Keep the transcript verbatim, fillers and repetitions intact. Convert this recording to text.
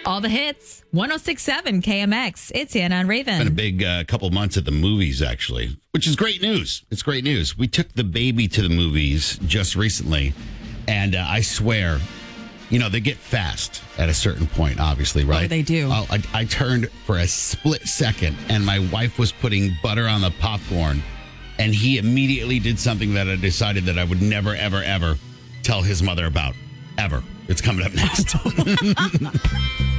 All the hits, one oh six point seven K M X. It's Anna and Raven. Been a big uh, couple months at the movies, actually, which is great news. It's great news. We took the baby to the movies just recently, and uh, I swear, you know, they get fast at a certain point, obviously, right? Oh, they do. I, I, I turned for a split second, and my wife was putting butter on the popcorn, and he immediately did something that I decided that I would never, ever, ever tell his mother about. Ever. It's coming up next.